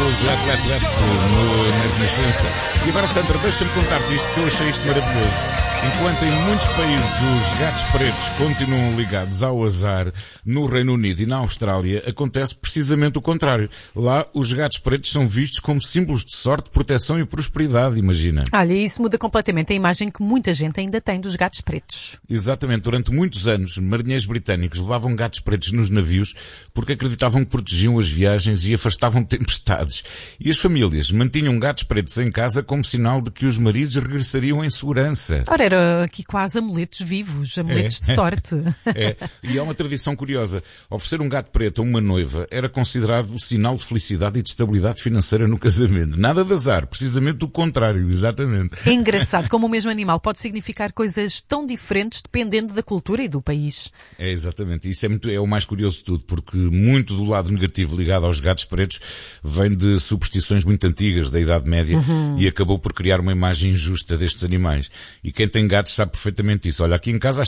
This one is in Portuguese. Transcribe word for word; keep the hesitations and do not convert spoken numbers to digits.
famoso Let, Let, Let no, na Renascença. E agora, Sandra, deixa-me contar-te isto, que eu achei isto maravilhoso. Enquanto em muitos países os gatos pretos continuam ligados ao azar, no Reino Unido e na Austrália acontece precisamente o contrário. Lá, os gatos pretos são vistos como símbolos de sorte, proteção e prosperidade, imagina. Olha, isso muda completamente a imagem que muita gente ainda tem dos gatos pretos. Exatamente. Durante muitos anos, marinheiros britânicos levavam gatos pretos nos navios porque acreditavam que protegiam as viagens e afastavam tempestades. E as famílias mantinham gatos pretos em casa como sinal de que os maridos regressariam em segurança. Ora, era aqui quase amuletos vivos, amuletos é. de sorte. É, e há uma tradição curiosa. Oferecer um gato preto a uma noiva era considerado sinal de felicidade e de estabilidade financeira no casamento. Nada de azar, precisamente o contrário, exatamente. É engraçado como o mesmo animal pode significar coisas tão diferentes dependendo da cultura e do país. É, exatamente. Isso é, muito, é o mais curioso de tudo, porque muito do lado negativo ligado aos gatos pretos vem de superstições muito antigas da Idade Média uhum. e acabou por criar uma imagem injusta destes animais. E quem tem gatos sabe perfeitamente isso. Olha, aqui em casa